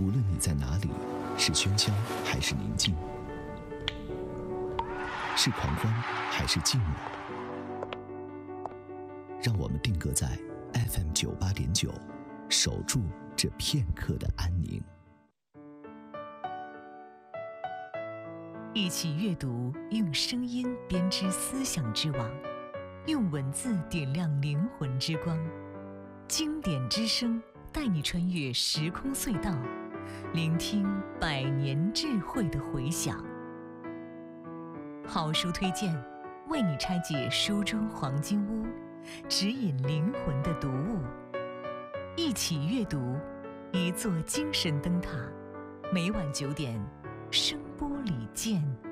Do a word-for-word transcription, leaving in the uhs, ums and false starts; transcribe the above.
无论你在哪里，是喧嚣还是宁静，是狂欢还是静默，让我们定格在 F M 九八点九，守住这片刻的安宁。 一起阅读，用声音编织思想之网，用文字点亮灵魂之光。经典之声带你穿越时空隧道，聆听百年智慧的回响。好书推荐，为你拆解书中黄金屋，指引灵魂的读物。一起阅读，一座精神灯塔。每晚九点，声波里见。